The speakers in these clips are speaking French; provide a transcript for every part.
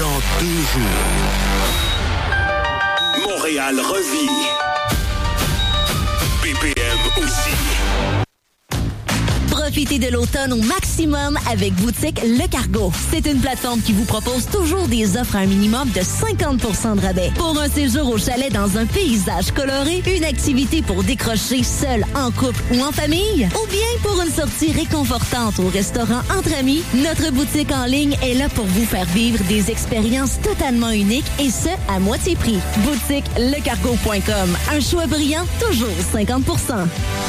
dans 2 jours. Montréal revit. BPM aussi. Profitez de l'automne au maximum avec Boutique Le Cargo. C'est une plateforme qui vous propose toujours des offres à un minimum de 50% de rabais. Pour un séjour au chalet dans un paysage coloré, une activité pour décrocher seul, en couple ou en famille, ou bien pour une sortie réconfortante au restaurant entre amis, notre boutique en ligne est là pour vous faire vivre des expériences totalement uniques et ce, à moitié prix. BoutiqueLeCargo.com. Un choix brillant, toujours 50%.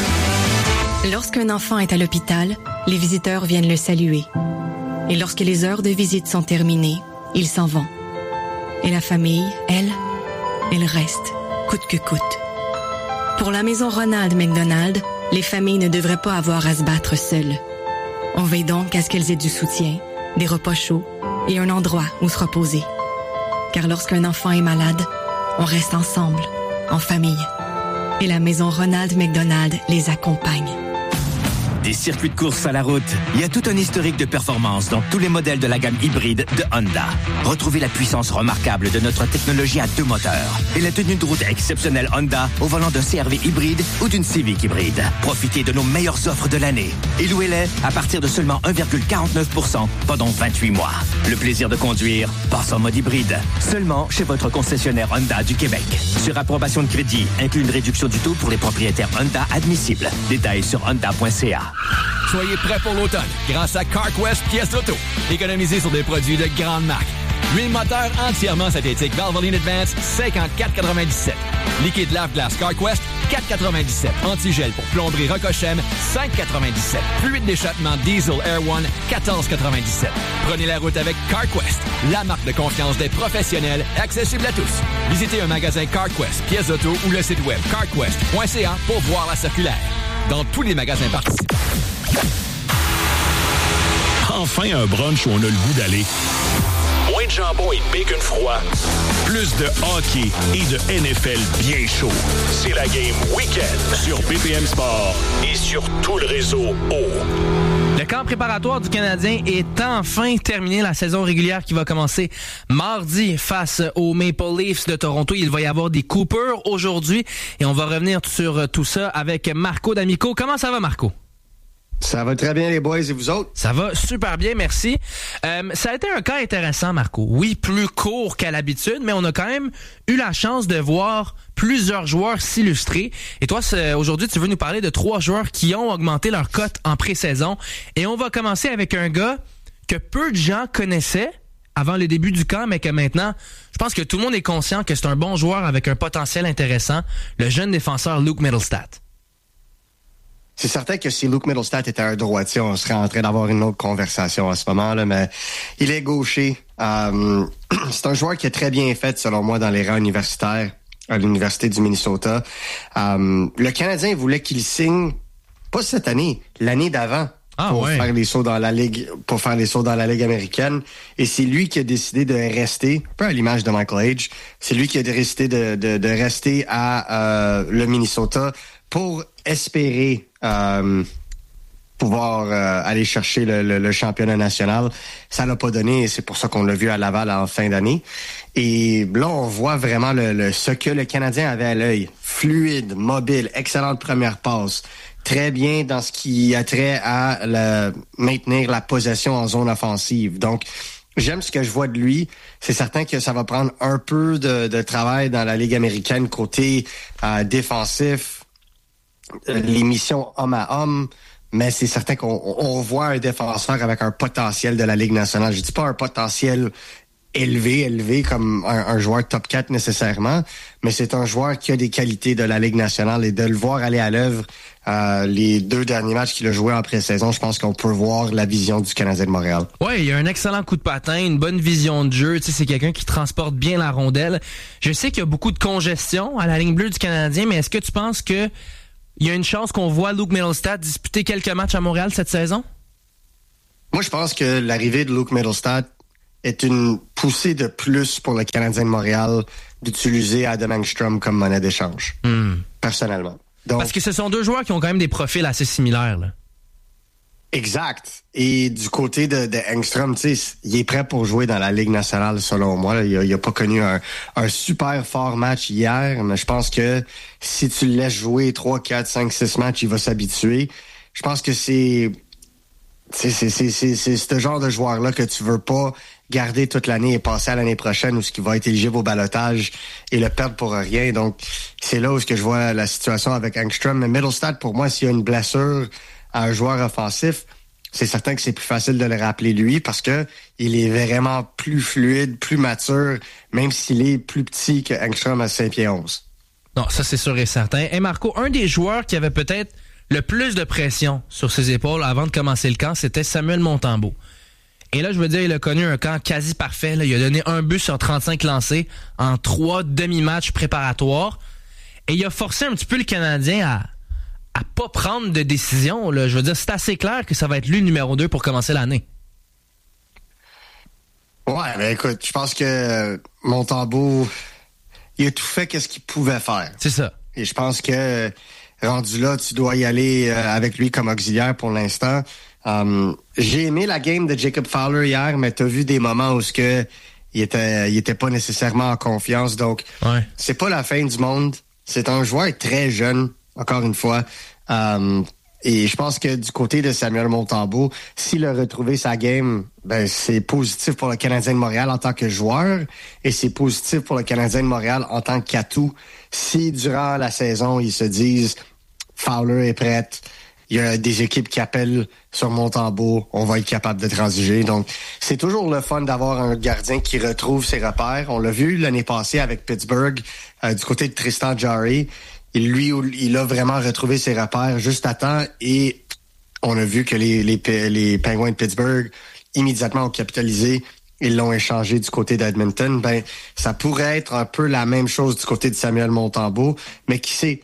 Lorsqu'un enfant est à l'hôpital, les visiteurs viennent le saluer. Et lorsque les heures de visite sont terminées, ils s'en vont. Et la famille, elle reste, coûte que coûte. Pour la maison Ronald McDonald, les familles ne devraient pas avoir à se battre seules. On veille donc à ce qu'elles aient du soutien, des repas chauds et un endroit où se reposer. Car lorsqu'un enfant est malade, on reste ensemble, en famille. Et la maison Ronald McDonald les accompagne. Des circuits de course à la route. Il y a tout un historique de performance dans tous les modèles de la gamme hybride de Honda. Retrouvez la puissance remarquable de notre technologie à 2 moteurs et la tenue de route exceptionnelle Honda au volant d'un CR-V hybride ou d'une Civic hybride. Profitez de nos meilleures offres de l'année et louez-les à partir de seulement 1,49% pendant 28 mois. Le plaisir de conduire passe en mode hybride. Seulement chez votre concessionnaire Honda du Québec. Sur approbation de crédit, inclut une réduction du taux pour les propriétaires Honda admissibles. Détails sur honda.ca. Soyez prêts pour l'automne grâce à CarQuest Pièces d'auto. Économisez sur des produits de grande marque. Huile moteur entièrement synthétique Valvoline Advance, 54,97. Liquide lave-glace CarQuest, 4,97. Antigel pour plomberie Rocochem, 5,97. Fluide d'échappement Diesel Air One, 14,97. Prenez la route avec CarQuest, la marque de confiance des professionnels, accessible à tous. Visitez un magasin CarQuest Pièces d'auto ou le site web carquest.ca pour voir la circulaire. Dans tous les magasins participants. Enfin un brunch où on a le goût d'aller. Moins de jambon et de bacon froid. Plus de hockey et de NFL bien chaud. C'est la game Week-end sur BPM Sport et sur tout le réseau O. Le camp préparatoire du Canadien est enfin terminé. La saison régulière qui va commencer mardi face aux Maple Leafs de Toronto. Il va y avoir des coupures aujourd'hui et on va revenir sur tout ça avec Marco D'Amico. Comment ça va, Marco? Ça va très bien, les boys, et vous autres? Ça va super bien, merci. Ça a été un cas intéressant, Marco. Oui, plus court qu'à l'habitude, mais on a quand même eu la chance de voir plusieurs joueurs s'illustrer. Et toi, aujourd'hui, tu veux nous parler de 3 joueurs qui ont augmenté leur cote en pré-saison. Et on va commencer avec un gars que peu de gens connaissaient avant le début du camp, mais que maintenant, je pense que tout le monde est conscient que c'est un bon joueur avec un potentiel intéressant, le jeune défenseur Luke Mittelstadt. C'est certain que si Luke Mittelstadt était un droitier, on serait en train d'avoir une autre conversation à ce moment-là, mais il est gaucher. C'est un joueur qui est très bien fait, selon moi, dans les rangs universitaires à l'Université du Minnesota. Le Canadien voulait qu'il signe, pas cette année, l'année d'avant. Faire les sauts dans la ligue, pour faire les sauts dans la ligue américaine. Et c'est lui qui a décidé de rester, un peu à l'image de Michael Age, c'est lui qui a décidé de rester à le Minnesota pour espérer pouvoir aller chercher le championnat national. Ça l'a pas donné et c'est pour ça qu'on l'a vu à Laval en fin d'année. Et là, on voit vraiment ce que le Canadien avait à l'œil. Fluide, mobile, excellente première passe. Très bien dans ce qui a trait à maintenir la possession en zone offensive. Donc, j'aime ce que je vois de lui. C'est certain que ça va prendre un peu de travail dans la Ligue américaine côté défensif, les missions homme à homme, mais c'est certain qu'on voit un défenseur avec un potentiel de la Ligue nationale. Je dis pas un potentiel élevé comme un joueur top 4 nécessairement, mais c'est un joueur qui a des qualités de la Ligue nationale et de le voir aller à l'œuvre les 2 derniers matchs qu'il a joué en pré-saison, je pense qu'on peut voir la vision du Canadien de Montréal. Ouais, il a un excellent coup de patin, une bonne vision de jeu, tu sais, c'est quelqu'un qui transporte bien la rondelle. Je sais qu'il y a beaucoup de congestion à la ligne bleue du Canadien, mais est-ce que tu penses que il y a une chance qu'on voit Luke Mittelstadt disputer quelques matchs à Montréal cette saison? Moi, je pense que l'arrivée de Luke Mittelstadt est une poussée de plus pour le Canadien de Montréal d'utiliser Adam Engstrom comme monnaie d'échange, personnellement. Donc, parce que ce sont 2 joueurs qui ont quand même des profils assez similaires, là. Exact. Et du côté de Engstrom, tu sais, il est prêt pour jouer dans la Ligue nationale, selon moi. Il a pas connu un super fort match hier, mais je pense que si tu le laisses jouer 3, 4, 5, 6 matchs, il va s'habituer. Je pense que c'est ce genre de joueur-là que tu veux pas garder toute l'année et passer à l'année prochaine où ce qui va être éligible au ballottage et le perdre pour rien. Donc, c'est là où ce que je vois la situation avec Engstrom. Mais Mittelstadt, pour moi, s'il y a une blessure à un joueur offensif, c'est certain que c'est plus facile de le rappeler lui parce que il est vraiment plus fluide, plus mature, même s'il est plus petit que Engstrom à 5 pieds 11. Non, ça c'est sûr et certain. Et Marco, un des joueurs qui avait peut-être le plus de pression sur ses épaules avant de commencer le camp, c'était Samuel Montembeault. Et là, je veux dire, il a connu un camp quasi parfait. Là. Il a donné un but sur 35 lancés en 3 demi-matchs préparatoires. Et il a forcé un petit peu le Canadien à pas prendre de décision. Là. Je veux dire, c'est assez clair que ça va être lui le numéro 2 pour commencer l'année. Ouais, ben écoute, je pense que Montembeault, il a tout fait qu'est-ce qu'il pouvait faire. C'est ça. Et je pense que rendu là, tu dois y aller avec lui comme auxiliaire pour l'instant. J'ai aimé la game de Jacob Fowler hier, mais t'as vu des moments où il était pas nécessairement en confiance. Donc, ouais. C'est pas la fin du monde. C'est un joueur très jeune, encore une fois. Et je pense que du côté de Samuel Montembeault, s'il a retrouvé sa game, ben c'est positif pour le Canadien de Montréal en tant que joueur et c'est positif pour le Canadien de Montréal en tant qu'atout. Si durant la saison, ils se disent Fowler est prête, il y a des équipes qui appellent sur Montembeault, on va être capable de transiger. Donc, c'est toujours le fun d'avoir un gardien qui retrouve ses repères. On l'a vu l'année passée avec Pittsburgh, du côté de Tristan Jarry. Il a vraiment retrouvé ses repères juste à temps et on a vu que les Penguins de Pittsburgh immédiatement ont capitalisé. Ils l'ont échangé du côté d'Edmonton. Ben, ça pourrait être un peu la même chose du côté de Samuel Montembeault, mais qui sait?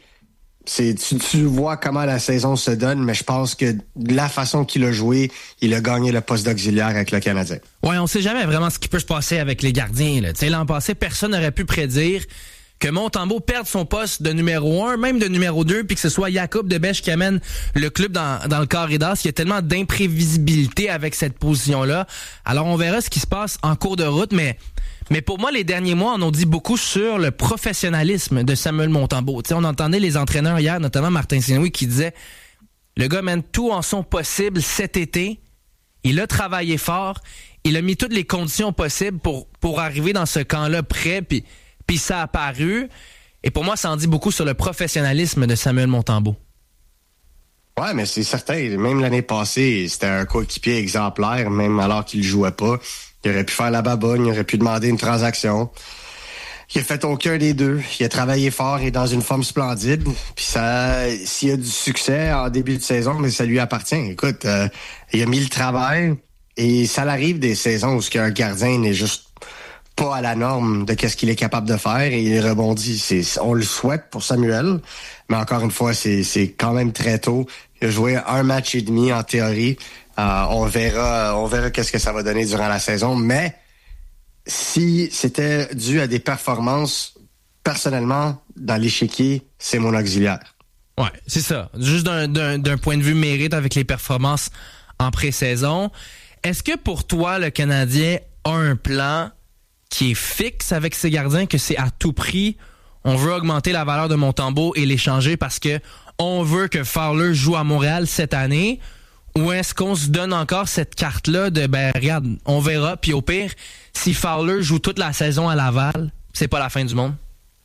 Tu vois comment la saison se donne, mais je pense que de la façon qu'il a joué, il a gagné le poste d'auxiliaire avec le Canadien. Ouais, on sait jamais vraiment ce qui peut se passer avec les gardiens. Là. L'an passé, personne n'aurait pu prédire que Montembeault perde son poste de numéro 1, même de numéro 2, puis que ce soit Jacob Debesch qui amène le club dans le corridor. Il y a tellement d'imprévisibilité avec cette position-là. Alors, on verra ce qui se passe en cours de route, mais pour moi, les derniers mois, on a dit beaucoup sur le professionnalisme de Samuel Montembeault. T'sais, on entendait les entraîneurs hier, notamment Martin Saint-Louis, qui disait « Le gars mène tout en son possible cet été. Il a travaillé fort. Il a mis toutes les conditions possibles pour arriver dans ce camp-là prêt, puis ça a apparu. » Et pour moi, ça en dit beaucoup sur le professionnalisme de Samuel Montembeault. Ouais, mais c'est certain. Même l'année passée, c'était un coéquipier exemplaire, même alors qu'il jouait pas. Il aurait pu faire la baboune, il aurait pu demander une transaction. Il a fait aucun des deux. Il a travaillé fort, il est dans une forme splendide. Puis s'il y a du succès en début de saison, mais ça lui appartient. Écoute, il a mis le travail et ça l'arrive des saisons où un gardien n'est juste pas à la norme de qu'est-ce qu'il est capable de faire et il rebondit. On le souhaite pour Samuel, mais encore une fois, c'est quand même très tôt. Il a joué 1 match et demi en théorie. On verra qu'est-ce que ça va donner durant la saison, mais si c'était dû à des performances, personnellement, dans l'échiquier, c'est mon auxiliaire. Ouais, c'est ça. Juste d'un point de vue mérite avec les performances en pré-saison. Est-ce que pour toi, le Canadien a un plan qui est fixe avec ses gardiens, que c'est à tout prix, on veut augmenter la valeur de Montembeault et l'échanger parce que on veut que Fowler joue à Montréal cette année? Ou est-ce qu'on se donne encore cette carte-là de, regarde, on verra, puis au pire, si Fowler joue toute la saison à Laval, c'est pas la fin du monde?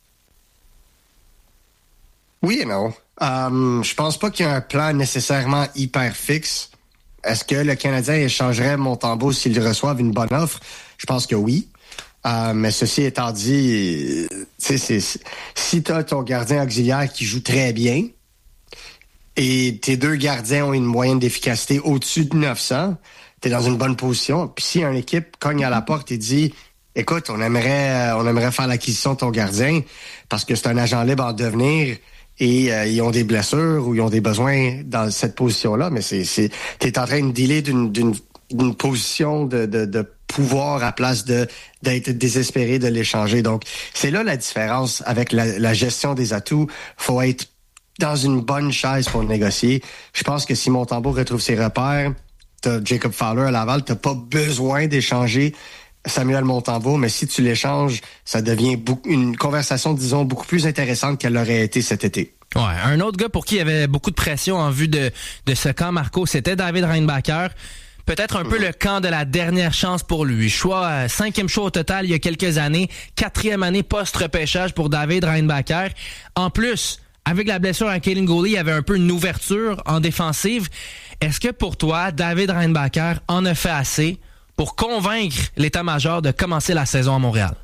Oui et non. Je pense pas qu'il y a un plan nécessairement hyper fixe. Est-ce que le Canadien échangerait Montembeault s'il reçoive une bonne offre? Je pense que oui. Mais ceci étant dit, si tu as ton gardien auxiliaire qui joue très bien, et tes 2 gardiens ont une moyenne d'efficacité au-dessus de 900, t'es dans une bonne position. Puis si une équipe cogne à la porte et dit « Écoute, on aimerait faire l'acquisition de ton gardien parce que c'est un agent libre en devenir et ils ont des blessures ou ils ont des besoins dans cette position-là. » Mais t'es en train de dealer d'une position de pouvoir à place d'être désespéré de l'échanger. Donc, c'est là la différence avec la gestion des atouts. Faut être dans une bonne chaise pour négocier. Je pense que si Montembeault retrouve ses repères, t'as Jacob Fowler à Laval, t'as pas besoin d'échanger Samuel Montembeault, mais si tu l'échanges, ça devient une conversation, disons, beaucoup plus intéressante qu'elle l'aurait été cet été. Ouais, un autre gars pour qui il y avait beaucoup de pression en vue de ce camp, Marco, c'était David Reinbacher. Peut-être un peu le camp de la dernière chance pour lui. 5e choix au total il y a quelques années, 4e année post-repêchage pour David Reinbacher. En plus, avec la blessure à Kaiden Guhle, il y avait un peu une ouverture en défensive. Est-ce que pour toi, David Reinbacher en a fait assez pour convaincre l'état-major de commencer la saison à Montréal?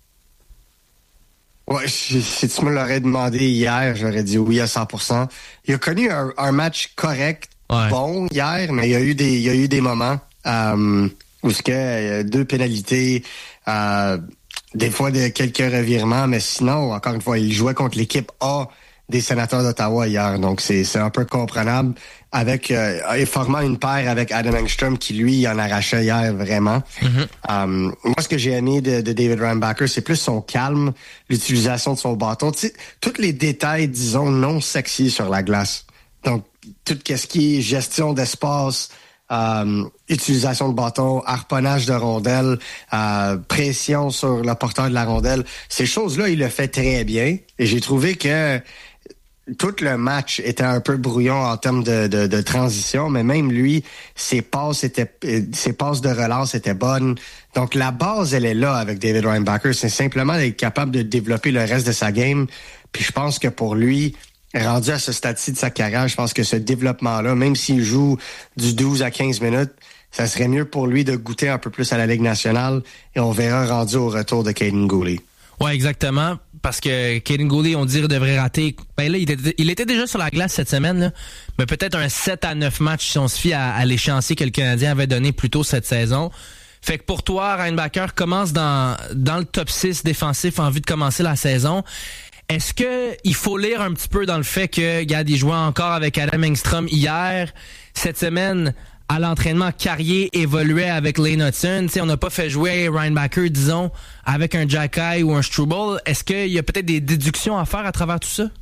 Ouais, si tu me l'aurais demandé hier, j'aurais dit oui à 100%. Il a connu un match correct, bon hier, mais il y a eu des moments où ce que 2 pénalités, des fois quelques revirements, mais sinon, encore une fois, il jouait contre l'équipe A des Sénateurs d'Ottawa hier, donc c'est un peu comprenable. Avec formant une paire avec Adam Engstrom qui lui en arrachait hier vraiment. Moi, ce que j'ai aimé de David Reinbacher, c'est plus son calme, l'utilisation de son bâton, tu sais, tous les détails, disons, non sexy sur la glace. Donc tout ce qui est gestion d'espace, utilisation de bâton, harponnage de rondelles, pression sur le porteur de la rondelle, ces choses-là, il le fait très bien. Et j'ai trouvé que tout le match était un peu brouillon en termes de transition, mais même lui, ses passes de relance étaient bonnes. Donc la base, elle est là avec David Reinbacher. C'est simplement d'être capable de développer le reste de sa game. Puis je pense que pour lui, rendu à ce stade-ci de sa carrière, je pense que ce développement-là, même s'il joue du 12 à 15 minutes, ça serait mieux pour lui de goûter un peu plus à la Ligue nationale et on verra rendu au retour de Kaiden Guhle. Ouais, exactement. Parce que Kaiden Guhle, on dirait, devrait rater. Ben là, il était déjà sur la glace cette semaine, là. Mais peut-être un 7 à 9 matchs si on se fie à l'échéancier que le Canadien avait donné plus tôt cette saison. Fait que pour toi, Reinbacher commence dans le top 6 défensif en vue de commencer la saison. Est-ce que il faut lire un petit peu dans le fait que, regarde, il jouait encore avec Adam Engstrom hier, cette semaine, à l'entraînement, Carrier évoluait avec Lane Hudson. T'sais, on n'a pas fait jouer Reinbacher, disons, avec un Jacky ou un Struble. Est-ce qu'il y a peut-être des déductions à faire à travers tout ça?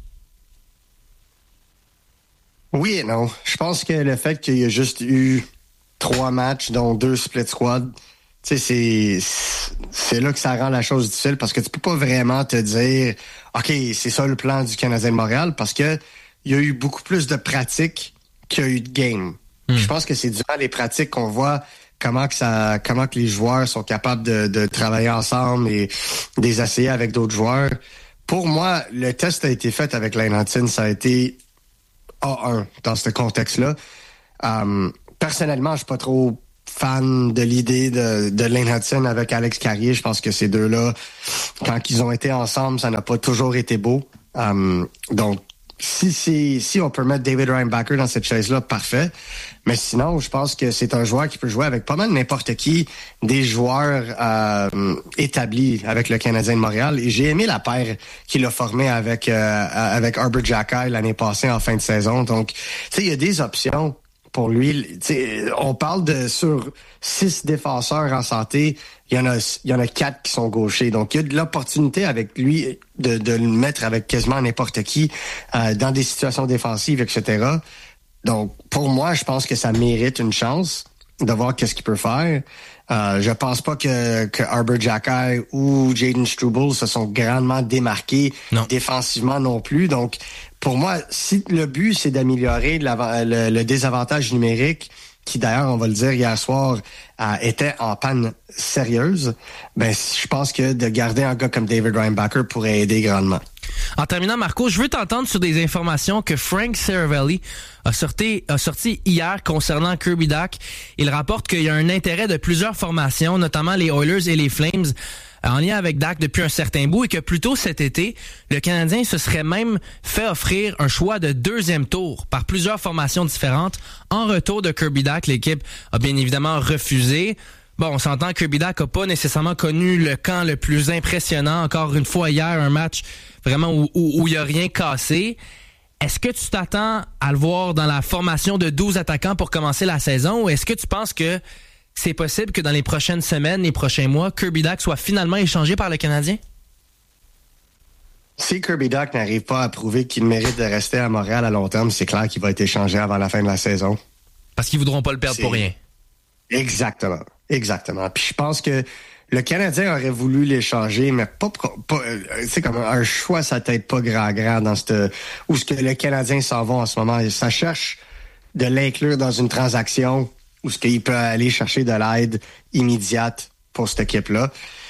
Oui et non. Je pense que le fait qu'il y a juste eu 3 matchs, dont 2 split squad, c'est là que ça rend la chose difficile parce que tu peux pas vraiment te dire « OK, c'est ça le plan du Canadien de Montréal » parce que il y a eu beaucoup plus de pratiques qu'il y a eu de games. Je pense que c'est durant les pratiques qu'on voit comment que les joueurs sont capables de travailler ensemble et des essayer avec d'autres joueurs. Pour moi, le test a été fait avec Lane Hudson, ça a été A1 dans ce contexte-là. Personnellement, je suis pas trop fan de l'idée de Lane Hudson avec Alex Carrier. Je pense que ces deux-là, quand ils ont été ensemble, ça n'a pas toujours été beau. Donc, si on peut mettre David Reinbacher dans cette chaise-là, parfait. Mais sinon, je pense que c'est un joueur qui peut jouer avec pas mal n'importe qui, des joueurs établis avec le Canadien de Montréal. Et j'ai aimé la paire qu'il a formée avec Arber Xhekaj l'année passée en fin de saison. Donc, tu sais, il y a des options pour lui. On parle sur 6 défenseurs en santé. Il y en a 4 qui sont gauchers. Donc, il y a de l'opportunité avec lui de le mettre avec quasiment n'importe qui dans des situations défensives, etc. Donc, pour moi, je pense que ça mérite une chance de voir qu'est-ce qu'il peut faire. Je pense pas que Arber Xhekaj ou Jayden Struble se sont grandement démarqués défensivement non plus. Donc, pour moi, si le but, c'est d'améliorer le désavantage numérique, qui d'ailleurs, on va le dire hier soir, était en panne sérieuse, ben je pense que de garder un gars comme David Reinbacher pourrait aider grandement. En terminant, Marco, je veux t'entendre sur des informations que Frank Seravalli a sorti hier concernant Kirby Dach. Il rapporte qu'il y a un intérêt de plusieurs formations, notamment les Oilers et les Flames, en lien avec Dach depuis un certain bout, et que plus tôt cet été, le Canadien se serait même fait offrir un choix de 2e tour par plusieurs formations différentes. En retour de Kirby Dach, l'équipe a bien évidemment refusé. Bon, on s'entend que Kirby Dach n'a pas nécessairement connu le camp le plus impressionnant. Encore une fois, hier, un match vraiment où il n'y a rien cassé. Est-ce que tu t'attends à le voir dans la formation de 12 attaquants pour commencer la saison, ou est-ce que tu penses que c'est possible que dans les prochaines semaines, les prochains mois, Kirby Dach soit finalement échangé par le Canadien? Si Kirby Dach n'arrive pas à prouver qu'il mérite de rester à Montréal à long terme, c'est clair qu'il va être échangé avant la fin de la saison. Parce qu'ils voudront pas le perdre pour rien. Exactement. Puis je pense que le Canadien aurait voulu l'échanger, mais pas c'est comme un choix, ça t'aide pas grand dans où ce que le Canadien s'en va en ce moment. Ça cherche de l'inclure dans une transaction où ce qu'il peut aller chercher de l'aide immédiate pour cette équipe-là.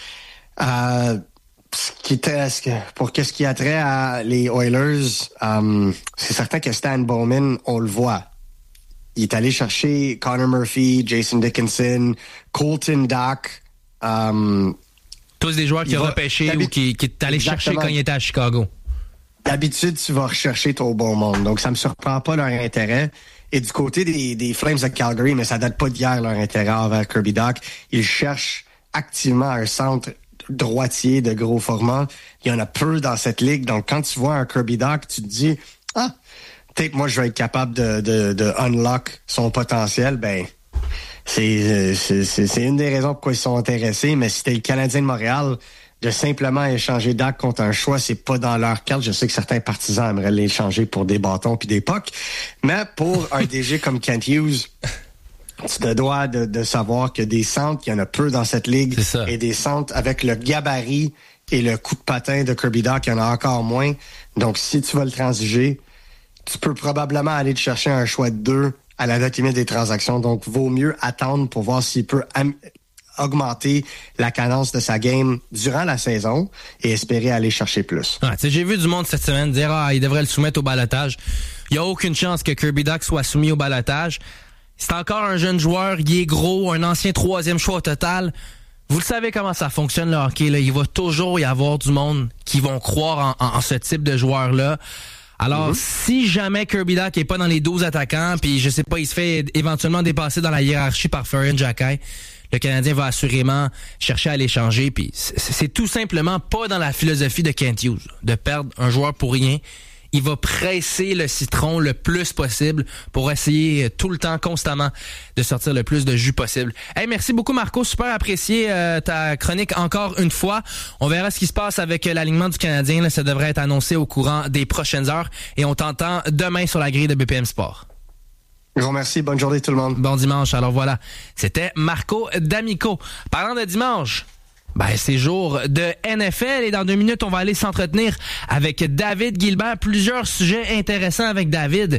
Pour ce qui a trait à les Oilers, c'est certain que Stan Bowman, on le voit. Il est allé chercher Connor Murphy, Jason Dickinson, Colton Dach. Tous des joueurs qu'il a repêchés ou qui est allé chercher quand il était à Chicago. D'habitude, tu vas rechercher ton bon monde. Donc, ça me surprend pas leur intérêt. Et du côté des Flames de Calgary, mais ça date pas d'hier leur intérêt envers Kirby Dach. Ils cherchent activement un centre droitier de gros format. Il y en a peu dans cette ligue. Donc, quand tu vois un Kirby Dach, tu te dis, peut-être moi, je vais être capable de unlock son potentiel. Ben, c'est une des raisons pourquoi ils sont intéressés. Mais si t'es le Canadien de Montréal, de simplement échanger Dach contre un choix, c'est pas dans leur carte. Je sais que certains partisans aimeraient l'échanger pour des bâtons puis des pucks. Mais pour un DG comme Kent Hughes, tu te dois de savoir que des centres, il y en a peu dans cette ligue. Et des centres avec le gabarit et le coup de patin de Kirby Dach, il y en a encore moins. Donc, si tu vas le transiger, tu peux probablement aller te chercher un choix de 2 à la date limite des transactions. Donc, vaut mieux attendre pour voir s'il peut augmenter la cadence de sa game durant la saison et espérer aller chercher plus. J'ai vu du monde cette semaine dire il devrait le soumettre au ballottage. Il n'y a aucune chance que Kirby Dach soit soumis au ballottage. C'est encore un jeune joueur, il est gros, un ancien 3e choix au total. Vous le savez comment ça fonctionne le hockey, là. Il va toujours y avoir du monde qui vont croire en ce type de joueur-là. Alors, si jamais Kirby Dach est pas dans les 12 attaquants, puis je sais pas, il se fait éventuellement dépasser dans la hiérarchie par Ferrin Jacquet, le Canadien va assurément chercher à l'échanger. Puis c'est tout simplement pas dans la philosophie de Kent Hughes de perdre un joueur pour rien. Il va presser le citron le plus possible pour essayer tout le temps, constamment, de sortir le plus de jus possible. Hey, merci beaucoup, Marco. Super apprécié ta chronique encore une fois. On verra ce qui se passe avec l'alignement du Canadien. Là, ça devrait être annoncé au courant des prochaines heures. Et on t'entend demain sur la grille de BPM Sport. Je vous remercie. Bonne journée tout le monde. Bon dimanche. Alors voilà, c'était Marco D'Amico. Parlant de dimanche, c'est jour de NFL et dans 2 minutes, on va aller s'entretenir avec David Gilbert. Plusieurs sujets intéressants avec David.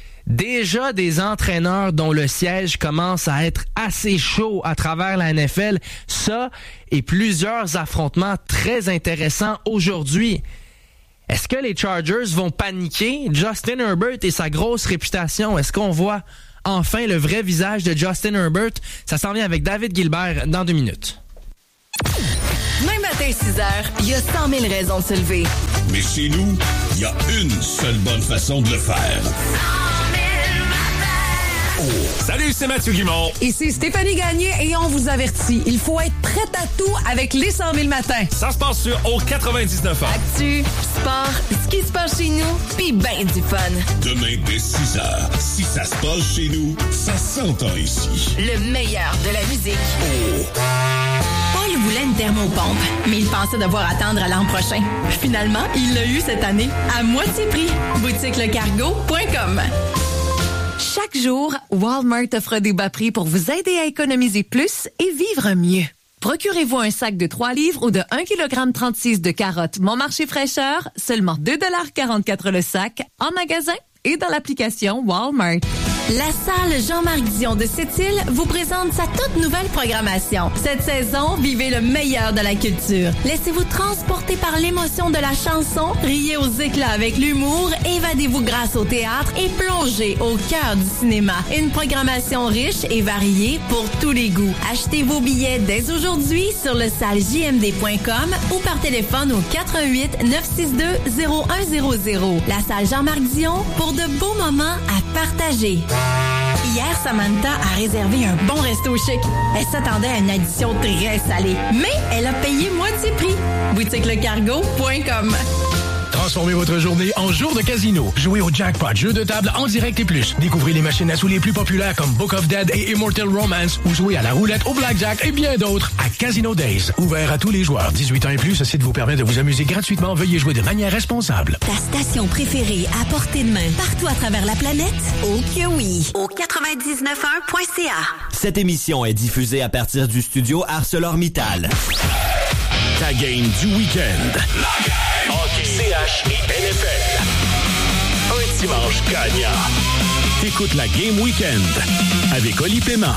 Déjà des entraîneurs dont le siège commence à être assez chaud à travers la NFL. Ça et plusieurs affrontements très intéressants aujourd'hui. Est-ce que les Chargers vont paniquer? Justin Herbert et sa grosse réputation, est-ce qu'on voit enfin le vrai visage de Justin Herbert? Ça s'en vient avec David Gilbert dans 2 minutes. Même matin, 6h, il y a 100 000 raisons de se lever. Mais chez nous, il y a une seule bonne façon de le faire. 100 000 matins! Salut, c'est Mathieu Guimond. Ici Stéphanie Gagné et on vous avertit, il faut être prêt à tout avec les 100 000 matins. Ça se passe sur au 99 ans. Actu, sport, ce qui se passe chez nous, pis ben du fun. Demain dès 6h, si ça se passe chez nous, ça s'entend ici. Le meilleur de la musique. Paul voulait une thermopompe, mais il pensait devoir attendre à l'an prochain. Finalement, il l'a eu cette année, à moitié prix. boutiquelecargo.com. Chaque jour, Walmart offre des bas prix pour vous aider à économiser plus et vivre mieux. Procurez-vous un sac de 3 livres ou de 1,36 kg de carottes Mon Marché fraîcheur, seulement 2,44 $ le sac, en magasin et dans l'application Walmart. La salle Jean-Marc Dion de Sept-Îles vous présente sa toute nouvelle programmation. Cette saison, vivez le meilleur de la culture. Laissez-vous transporter par l'émotion de la chanson, riez aux éclats avec l'humour, évadez-vous grâce au théâtre et plongez au cœur du cinéma. Une programmation riche et variée pour tous les goûts. Achetez vos billets dès aujourd'hui sur le salejmd.com ou par téléphone au 88 962 0100. La salle Jean-Marc Dion pour de beaux moments à partager. Hier, Samantha a réservé un bon resto chic. Elle s'attendait à une addition très salée, mais elle a payé moitié prix. boutiquelecargo.com. Transformez votre journée en jour de casino. Jouez au Jackpot, jeu de table en direct et plus. Découvrez les machines à sous les plus populaires comme Book of Dead et Immortal Romance ou jouez à la roulette, au blackjack et bien d'autres à Casino Days. Ouvert à tous les joueurs. 18 ans et plus, ce site vous permet de vous amuser gratuitement. Veuillez jouer de manière responsable. Ta station préférée à portée de main partout à travers la planète? Oh que oui! Au 99.1.ca. Cette émission est diffusée à partir du studio ArcelorMittal. Ta game du week-end. Hockey, CH et NFL. Un dimanche gagnant. T'écoutes la Game Week-end avec Oli Paiement.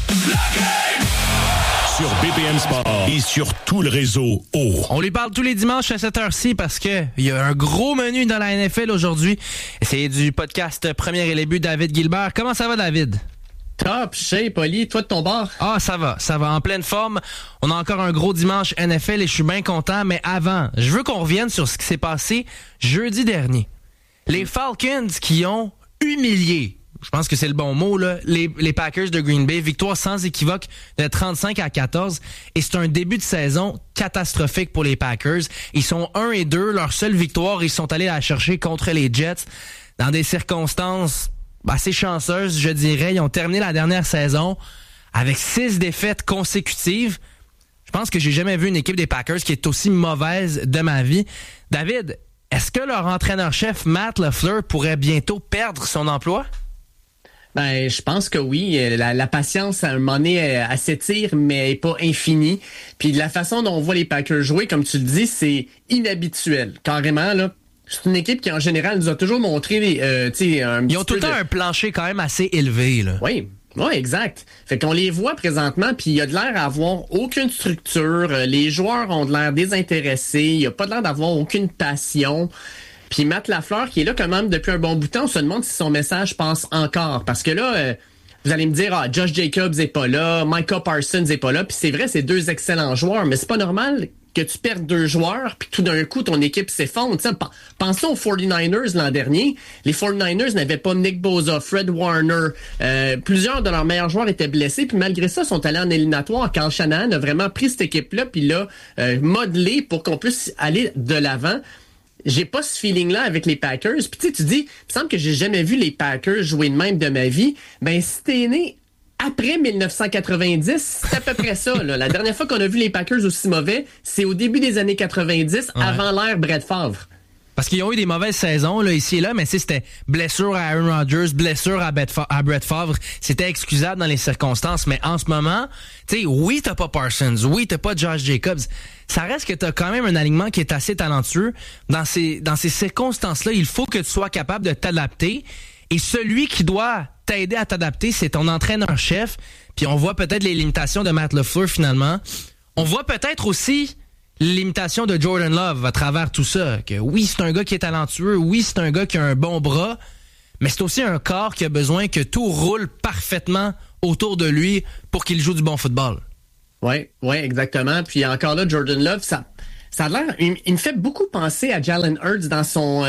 Sur BPM Sport et sur tout le réseau O. On lui parle tous les dimanches à cette heure-ci parce que il y a un gros menu dans la NFL aujourd'hui. C'est du podcast Première et les buts, David Gilbert. Comment ça va, David? Top, shape, Oli, toi de ton bord? Ah, ça va, en pleine forme. On a encore un gros dimanche NFL et je suis bien content, mais avant, je veux qu'on revienne sur ce qui s'est passé jeudi dernier. Les Falcons qui ont humilié, je pense que c'est le bon mot, là, les Packers de Green Bay, victoire sans équivoque de 35-14, et c'est un début de saison catastrophique pour les Packers. Ils sont 1-2, leur seule victoire, ils sont allés la chercher contre les Jets dans des circonstances assez chanceuses, je dirais. Ils ont terminé la dernière saison avec 6 défaites consécutives. Je pense que j'ai jamais vu une équipe des Packers qui est aussi mauvaise de ma vie. David, est-ce que leur entraîneur-chef Matt LaFleur pourrait bientôt perdre son emploi? Ben, je pense que oui. La patience, à un moment donné, elle s'étire, mais elle n'est pas infinie. Puis la façon dont on voit les Packers jouer, comme tu le dis, c'est inhabituel. Carrément, là. C'est une équipe qui, en général, nous a toujours montré Ils ont tout le temps un plancher quand même assez élevé, là. Oui, exact. Fait qu'on les voit présentement, puis il y a de l'air à avoir aucune structure. Les joueurs ont de l'air désintéressés. Il n'y a pas de l'air d'avoir aucune passion. Puis Matt LaFleur, qui est là quand même depuis un bon bout de temps, on se demande si son message passe encore. Parce que là, vous allez me dire, Josh Jacobs est pas là, Micah Parsons est pas là. Puis c'est vrai, c'est 2 excellents joueurs, mais c'est pas normal que tu perdes 2 joueurs, puis tout d'un coup, ton équipe s'effondre. Pensons aux 49ers l'an dernier. Les 49ers n'avaient pas Nick Bosa, Fred Warner. Plusieurs de leurs meilleurs joueurs étaient blessés, puis malgré ça, sont allés en éliminatoire. Carl Shanahan a vraiment pris cette équipe-là, puis l'a modelé pour qu'on puisse aller de l'avant. J'ai pas ce feeling-là avec les Packers. Puis tu dis, il me semble que j'ai jamais vu les Packers jouer de même de ma vie. Ben, si t'es né après 1990, c'est à peu près ça. Là. La dernière fois qu'on a vu les Packers aussi mauvais, c'est au début des années 90, avant l'ère Brett Favre. Parce qu'ils ont eu des mauvaises saisons là, ici et là, mais c'était blessure à Aaron Rodgers, blessure à Brett Favre. C'était excusable dans les circonstances, mais en ce moment, tu sais, oui, t'as pas Parsons, oui, t'as pas Josh Jacobs. Ça reste que t'as quand même un alignement qui est assez talentueux. Dans ces circonstances-là, il faut que tu sois capable de t'adapter. Et celui qui doit t'aider à t'adapter, c'est ton entraîneur-chef. Puis on voit peut-être les limitations de Matt LaFleur finalement. On voit peut-être aussi les limitations de Jordan Love à travers tout ça. Que oui, c'est un gars qui est talentueux. Oui, c'est un gars qui a un bon bras. Mais c'est aussi un corps qui a besoin que tout roule parfaitement autour de lui pour qu'il joue du bon football. Oui, exactement. Puis encore là, Jordan Love, ça a l'air, il me fait beaucoup penser à Jalen Hurts dans son,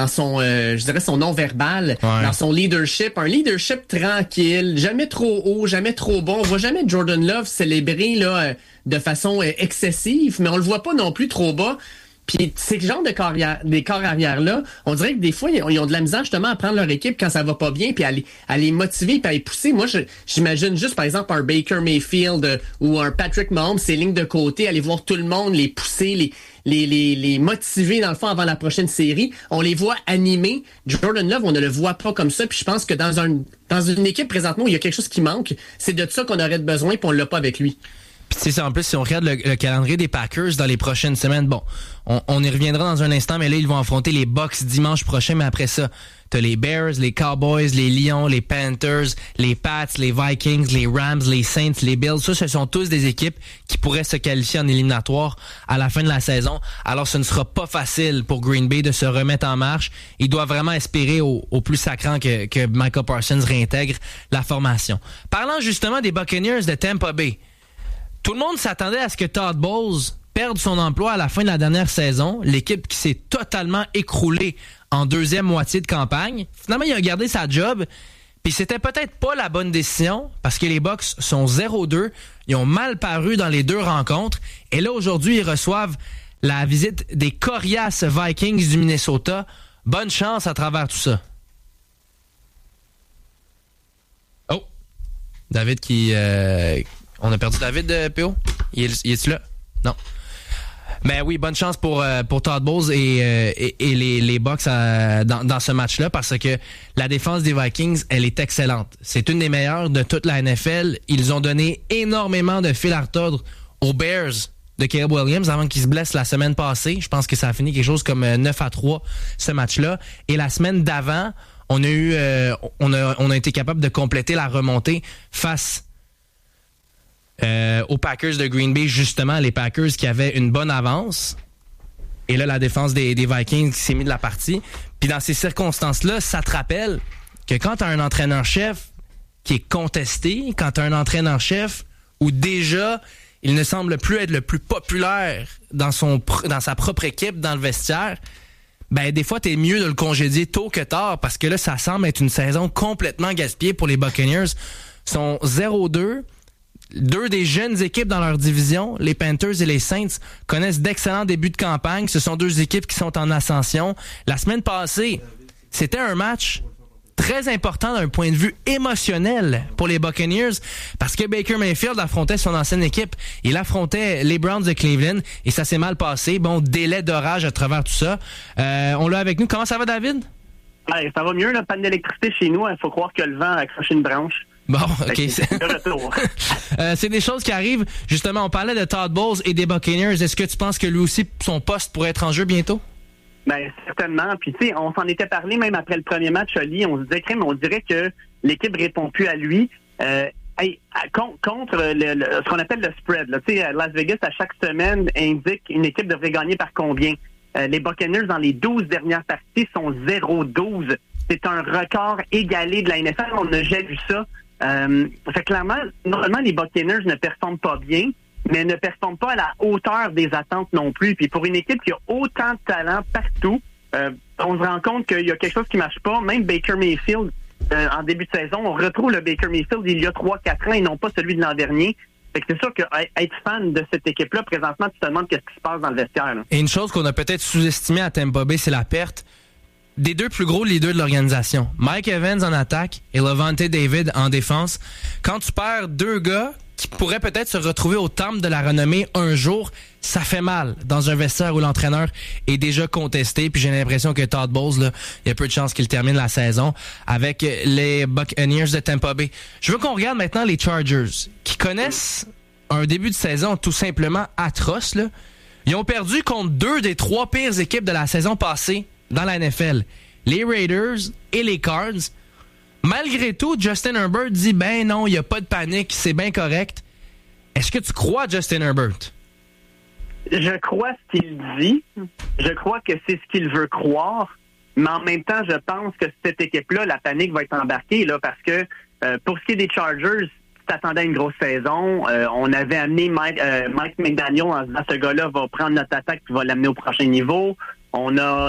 je dirais son non-verbal, dans son leadership, un leadership tranquille, jamais trop haut, jamais trop bon. On voit jamais Jordan Love célébrer là de façon excessive, mais on le voit pas non plus trop bas. Puis ces genres de corps arrière-là, on dirait que des fois, ils ont de la misère justement à prendre leur équipe quand ça va pas bien, puis à les motiver, puis à les pousser. Moi, j'imagine juste, par exemple, un Baker Mayfield ou un Patrick Mahomes, ces lignes de côté, aller voir tout le monde, les pousser, les motiver, dans le fond, avant la prochaine série. On les voit animés. Jordan Love, on ne le voit pas comme ça, puis je pense que dans une équipe, présentement, où il y a quelque chose qui manque, c'est de ça qu'on aurait besoin, puis on l'a pas avec lui. Puis tu sais, en plus, si on regarde le calendrier des Packers dans les prochaines semaines, bon, on y reviendra dans un instant, mais là, ils vont affronter les Bucks dimanche prochain, mais après ça, t'as les Bears, les Cowboys, les Lions, les Panthers, les Pats, les Vikings, les Rams, les Saints, les Bills. Ça, ce sont tous des équipes qui pourraient se qualifier en éliminatoire à la fin de la saison. Alors, ce ne sera pas facile pour Green Bay de se remettre en marche. Ils doivent vraiment espérer au plus sacrant que Micah Parsons réintègre la formation. Parlant justement des Buccaneers de Tampa Bay, tout le monde s'attendait à ce que Todd Bowles perde son emploi à la fin de la dernière saison. L'équipe qui s'est totalement écroulée en deuxième moitié de campagne. Finalement, il a gardé sa job. Puis c'était peut-être pas la bonne décision parce que les Bucs sont 0-2. Ils ont mal paru dans les 2 rencontres. Et là, aujourd'hui, ils reçoivent la visite des coriaces Vikings du Minnesota. Bonne chance à travers tout ça. Oh! David qui... on a perdu David, PO? Il est-tu là? Non. Ben oui, bonne chance pour Todd Bowles et les Bucks dans ce match-là, parce que la défense des Vikings, elle est excellente. C'est une des meilleures de toute la NFL. Ils ont donné énormément de fil à retordre aux Bears de Caleb Williams avant qu'il se blesse la semaine passée. Je pense que ça a fini quelque chose comme 9-3 ce match-là. Et la semaine d'avant, on a été capable de compléter la remontée face aux Packers de Green Bay, justement, les Packers qui avaient une bonne avance. Et là, la défense des Vikings qui s'est mis de la partie. Puis dans ces circonstances-là, ça te rappelle que quand tu as un entraîneur-chef qui est contesté, quand tu as un entraîneur-chef où déjà il ne semble plus être le plus populaire dans sa propre équipe, dans le vestiaire, ben des fois, t'es mieux de le congédier tôt que tard, parce que là, ça semble être une saison complètement gaspillée pour les Buccaneers. Ils sont 0-2. Deux des jeunes équipes dans leur division, les Panthers et les Saints, connaissent d'excellents débuts de campagne. Ce sont deux équipes qui sont en ascension. La semaine passée, c'était un match très important d'un point de vue émotionnel pour les Buccaneers, parce que Baker Mayfield affrontait son ancienne équipe. Il affrontait les Browns de Cleveland et ça s'est mal passé. Bon, délai d'orage à travers tout ça. On l'a avec nous. Comment ça va, David? Ouais, ça va mieux, la panne d'électricité chez nous. Il faut croire que le vent a accroché une branche. Bon, OK. C'est des choses qui arrivent. Justement, on parlait de Todd Bowles et des Buccaneers. Est-ce que tu penses que lui aussi, son poste pourrait être en jeu bientôt? Ben certainement. Puis tu sais, on s'en était parlé même après le premier match, Oli. On se disait, on dirait que l'équipe répond plus à lui. Contre ce qu'on appelle le spread. Tu sais, Las Vegas, à chaque semaine, indique une équipe devrait gagner par combien. Les Buccaneers, dans les 12 dernières parties, sont 0-12. C'est un record égalé de la NFL. On n'a jamais vu ça. Fait clairement, normalement, les Buccaneers ne performent pas bien, mais ne performent pas à la hauteur des attentes non plus. Puis pour une équipe qui a autant de talent partout, on se rend compte qu'il y a quelque chose qui marche pas. Même Baker Mayfield, en début de saison, on retrouve le Baker Mayfield il y a 3-4 ans et non pas celui de l'an dernier. Fait que c'est sûr que être fan de cette équipe-là, présentement, tu te demandes qu'est-ce qui se passe dans le vestiaire. Là. Et une chose qu'on a peut-être sous-estimée à Tampa Bay, c'est la perte des deux plus gros leaders de l'organisation. Mike Evans en attaque et Lavonte David en défense. Quand tu perds deux gars qui pourraient peut-être se retrouver au temple de la renommée un jour, ça fait mal dans un vestiaire où l'entraîneur est déjà contesté. Puis j'ai l'impression que Todd Bowles, là, il y a peu de chances qu'il termine la saison avec les Buccaneers de Tampa Bay. Je veux qu'on regarde maintenant les Chargers, qui connaissent un début de saison tout simplement atroce. Là. Ils ont perdu contre deux des trois pires équipes de la saison passée dans la NFL, les Raiders et les Cards. Malgré tout, Justin Herbert dit, ben non, il n'y a pas de panique, c'est bien correct. Est-ce que tu crois à Justin Herbert? Je crois ce qu'il dit. Je crois que c'est ce qu'il veut croire. Mais en même temps, je pense que cette équipe-là, la panique va être embarquée, là, parce que pour ce qui est des Chargers, tu t'attendais à une grosse saison. On avait amené Mike McDaniel en se disant, ce gars-là va prendre notre attaque et va l'amener au prochain niveau. On a